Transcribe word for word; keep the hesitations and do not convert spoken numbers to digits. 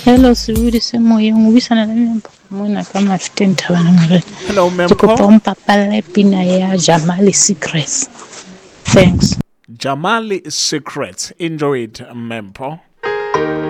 Hello, sirudi semo yangu bisa na lembo. Mwana kama fitenta wana ngare. Hello, Tuko Mempo. pompa pale pina ya Jamali Secrets. Thanks. Jamali Secret. Enjoy it, Mempo.